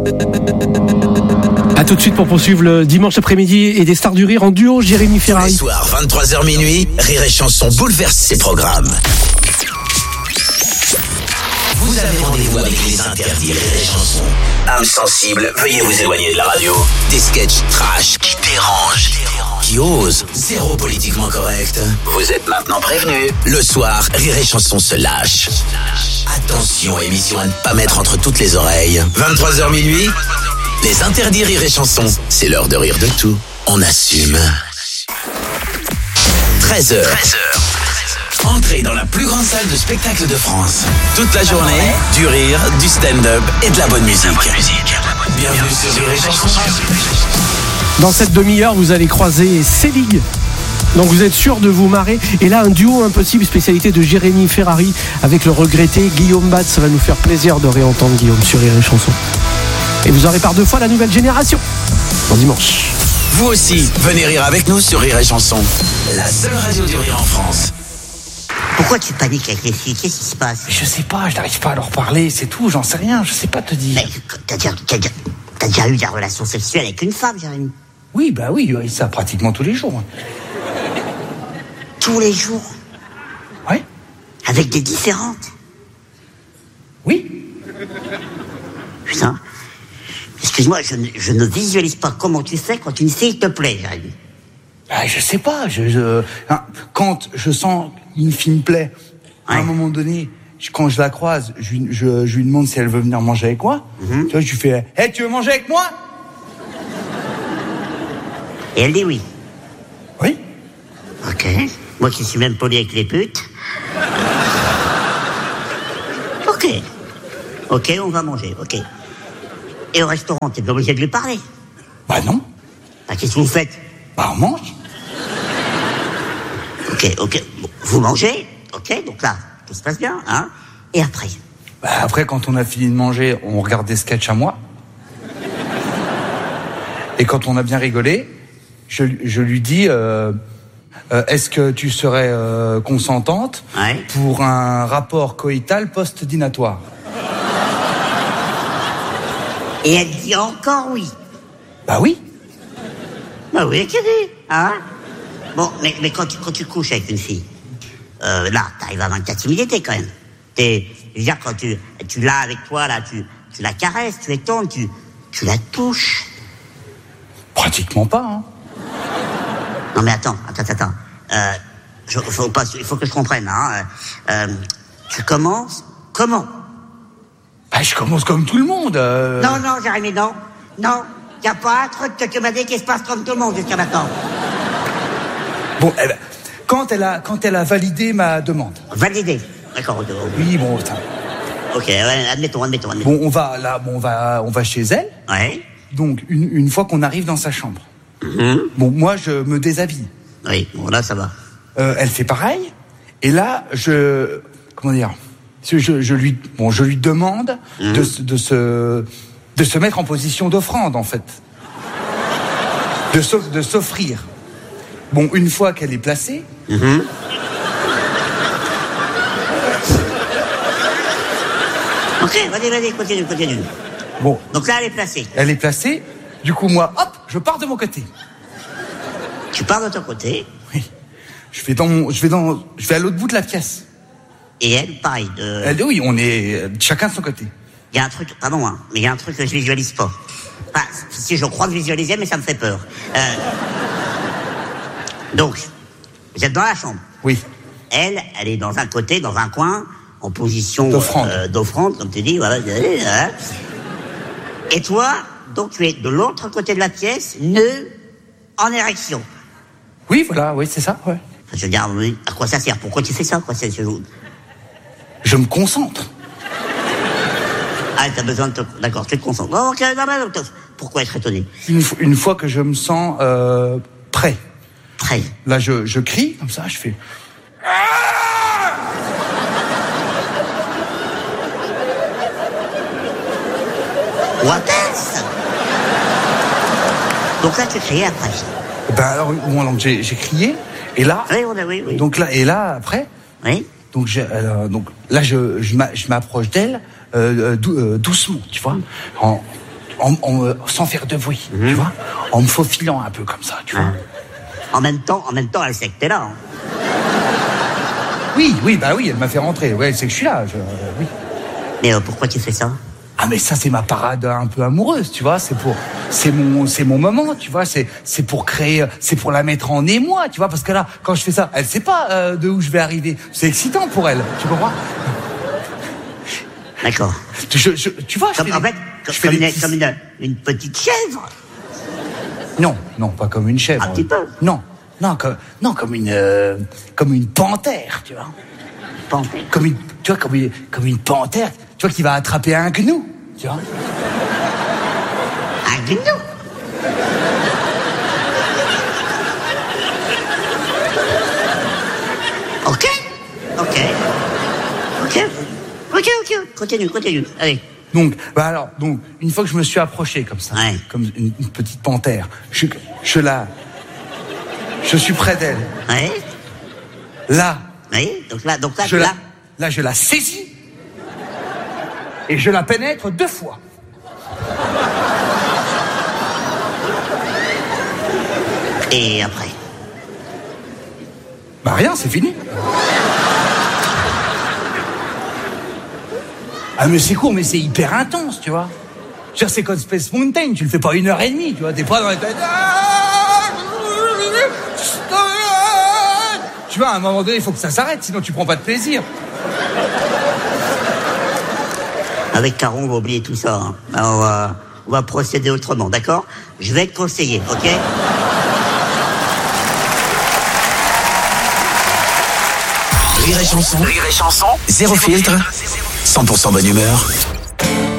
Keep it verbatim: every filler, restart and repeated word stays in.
A tout de suite pour poursuivre le dimanche après-midi et des stars du rire en duo, Jérémy Ferrari. Tous les soirs, vingt-trois heures minuit, Rire et Chanson bouleverse ses programmes. Vous avez rendez-vous avec les interdits Rire et Chanson. Âme sensible, veuillez vous éloigner de la radio. Des sketchs trash qui dérangent, qui osent, zéro politiquement correct. Vous êtes maintenant prévenus. Le soir, Rire et Chanson se lâche. Attention, émission à ne pas mettre entre toutes les oreilles. vingt-trois heures minuit, les interdits Rire et Chanson. C'est l'heure de rire de tout. On assume. treize heures. Entrez dans la plus grande salle de spectacle de France. Toute la journée, du rire, du stand-up et de la bonne musique. Bienvenue sur Rire et Chanson. Dans cette demi-heure, vous allez croiser Célig. Donc vous êtes sûr de vous marrer. Et là, un duo impossible, spécialité de Jérémy Ferrari avec le regretté Guillaume Batz. Ça va nous faire plaisir de réentendre Guillaume sur Rire et Chanson. Et vous aurez par deux fois la nouvelle génération. Bon dimanche. Vous aussi, venez rire avec nous sur Rire et Chanson. La seule radio du rire en France. Pourquoi tu paniques avec les filles? Qu'est-ce qui se passe? Je sais pas, je n'arrive pas à leur parler, c'est tout, j'en sais rien, je sais pas te dire. Mais t'as déjà, t'as déjà, t'as déjà eu des relations sexuelles avec une femme, Jérémy? Oui, bah oui, oui, ça pratiquement tous les jours. Tous les jours? Oui. Avec des différentes? Oui. Putain. Excuse-moi, je ne, je ne visualise pas comment tu fais quand une fille te plaît, Jérémy. Bah, je sais pas, je, je, hein, quand je sens une fille me plaît, à Ouais. un moment donné, je- quand je la croise, je, lui- je, je lui demande si elle veut venir manger avec moi. Mhm. Tu vois, je lui fais, hé, hey, tu veux manger avec moi? Et elle dit oui. Oui. Ok. Moi qui suis même poli avec les putes. Ok. Ok, on va manger, ok. Et au restaurant, t'es pas obligé de lui parler. Bah non, Ah, qu'est-ce que vous faites? bah on mange. Ok, ok. Bon, vous mangez, ok, donc là, tout se passe bien, hein. Et après? Bah après, quand on a fini de manger, on regarde des sketchs à moi. Et quand on a bien rigolé, je, je lui dis, euh, euh, est-ce que tu serais euh, consentante Ouais. pour un rapport coïtal post-dinatoire? Et elle dit encore oui. Bah oui. Bah oui, qu'elle dit, hein. Bon, mais, mais quand, tu, quand tu couches avec une fille, euh, là, t'arrives à avoir une timidité quand même. T'es, je veux dire, quand tu, tu l'as avec toi, là, tu, tu la caresses, tu étends, tu, tu la touches. Pratiquement pas, hein. Non mais attends, attends, attends. Euh, je, faut pas, il faut que je comprenne, hein. Euh, tu commences comment? Bah je commence comme tout le monde. euh. Non, non, Jérémy, non. Non, y a pas un truc que tu m'as dit qui se passe comme tout le monde jusqu'à maintenant. Bon, eh ben, quand elle a, quand elle a validé ma demande. Validé. D'accord, ok. Oui, bon, ça. Ok, ouais, admettons, admettons, admettons. Bon, on va là, bon, on va, on va chez elle. Ouais. Donc une, une fois qu'on arrive dans sa chambre. Mhm. Bon, moi je me déshabille. Oui, bon, là, ça va. Euh, elle fait pareil. Et là, je, comment dire, je, je, je lui, bon, je lui demande Mhm. de, se- de se, de se mettre en position d'offrande en fait, de, s'off- de s'offrir. Bon, une fois qu'elle est placée, Mhm. Ok, vas-y, vas-y, continue, continue. bon, Donc là, elle est placée. elle est placée. Du coup, moi, hop, je pars de mon côté. Tu pars de ton côté, Oui. Je vais dans, mon- je vais dans, je vais à l'autre bout de la pièce. et elle, pareil. De... Elle, oui, on est euh, chacun de son côté. Il y a un truc, pardon, hein, mais il y a un truc que je visualise pas. Enfin, si je crois que visualiser, mais ça me fait peur. Euh... Donc, vous êtes dans la chambre. Oui. Elle, elle est dans un côté, dans un coin, en position D'offrande. euh, d'offrande, comme tu dis, voilà. Hein. Et toi, donc tu es de l'autre côté de la pièce, nœud en érection. Oui, voilà, oui, c'est ça, ouais. Enfin, je veux dire, oui, à quoi ça sert? Pourquoi tu fais ça, quoi? C'est, c'est... Je me concentre. Ah, t'as besoin de te... D'accord, tu te concentres. Bon, ok, non, mais, donc, pourquoi être étonné? Une, fois- une fois que je me sens euh, prêt, Très. là, je, je crie, comme ça, je fais... What else? Donc là, tu criais après. Ben alors, bon, donc j'ai, j'ai crié, et là... Oui, on a, oui, oui. Donc là, et là, après... Oui. Donc, j'ai, euh, donc là, je, je, m'a- je m'approche d'elle euh, euh, dou- euh, doucement, tu vois, en, en, en, sans faire de bruit, mmh. tu vois, en me faufilant un peu comme ça, tu vois. Hein. En même temps, en même temps, elle sait que t'es là. Hein. Oui, oui, bah oui, elle m'a fait rentrer. Ouais, c'est que je suis là. Je, euh, oui. Mais euh, pourquoi tu fais ça? Ah mais ça c'est ma parade un peu amoureuse, tu vois. C'est pour, c'est mon, c'est mon moment, tu vois. C'est, c'est pour créer, c'est pour la mettre en émoi, tu vois. Parce que là, quand je fais ça, elle sait pas euh, de où je vais arriver. C'est excitant pour elle, tu comprends? D'accord. Je, je, tu vois, je comme, fais en des, fait, je comme, fais comme, des une, petits... comme une, une petite chèvre. Non, non, pas comme une chèvre. Un petit peu. Non, non, comme, non, comme une, euh, comme une panthère, tu vois. Panthère. Comme une, tu vois, comme une, comme une panthère, tu vois, qui va attraper un gnou, tu vois. Un gnou. Ok, ok, ok, ok, ok, continue, continue, allez. Donc, bah alors, donc, une fois que je me suis approché comme ça, ouais. comme une, une petite panthère, je, je la, je suis près d'elle. Ouais. Là. Oui, donc là, donc là, je là. La, là, je la saisis et je la pénètre deux fois. Et après? Bah rien, c'est fini. Ah mais c'est court, mais c'est hyper intense, tu vois. Je veux dire, c'est comme Space Mountain, tu le fais pas une heure et demie, tu vois, t'es pas dans les têtes. Tu vois, à un moment donné, il faut que ça s'arrête, sinon tu prends pas de plaisir. Avec Caron, on va oublier tout ça. Hein. Alors, on va, on va procéder autrement, d'accord? Je vais te conseiller, ok? Rire et chanson, Rire et chanson, zéro filtre, cent pour cent bonne humeur.